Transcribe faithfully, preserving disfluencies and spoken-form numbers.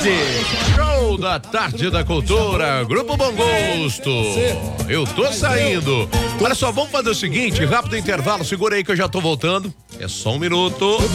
tarde. Show da tarde da cultura, Grupo Bom Gosto. Eu tô saindo. Olha só, vamos fazer o seguinte, rápido intervalo, segura aí que eu já tô voltando. É só um minuto.